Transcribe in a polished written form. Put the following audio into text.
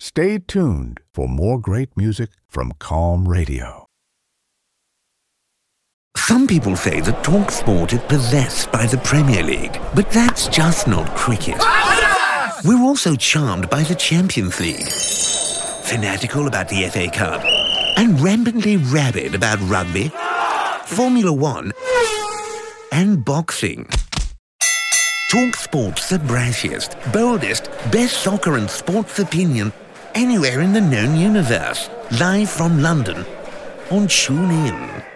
Stay tuned for more great music from Calm Radio. Some people say that TalkSport is possessed by the Premier League, but that's just not cricket. We're also charmed by the Champions League, fanatical about the FA Cup, and rampantly rabid about rugby, Formula One, and boxing. TalkSport's the brassiest, boldest, best soccer and sports opinion anywhere in the known universe. Live from London on TuneIn.